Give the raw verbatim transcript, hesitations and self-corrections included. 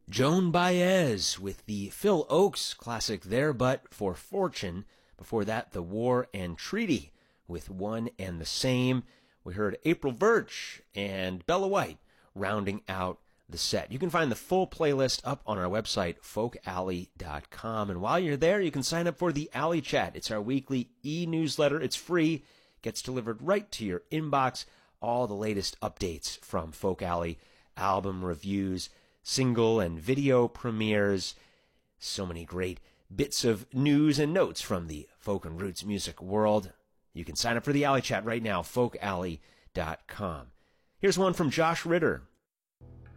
Joan Baez with the Phil Ochs classic There But for Fortune. Before that, The War and Treaty with One and the Same. We heard April Virch and Bella White rounding out the set. You can find the full playlist up on our website, folk alley dot com. And while you're there, you can sign up for the Alley Chat. It's our weekly e-newsletter. It's free, gets delivered right to your inbox. All the latest updates from Folk Alley, album reviews, single and video premieres. So many great bits of news and notes from the folk and roots music world. You can sign up for the Alley Chat right now, folk alley dot com. Here's one from Josh Ritter.